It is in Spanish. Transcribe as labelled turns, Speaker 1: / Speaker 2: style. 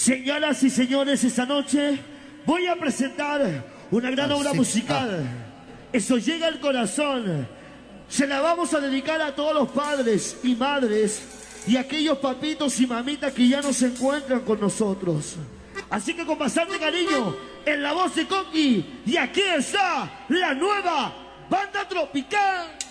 Speaker 1: Señoras y señores, esta noche voy a presentar una gran obra musical. Eso llega al corazón. Se la vamos a dedicar a todos los padres y madres y aquellos papitos y mamitas que ya no se encuentran con nosotros. Así que con bastante cariño, en la voz de Coqui, y aquí está la nueva Banda Tropical.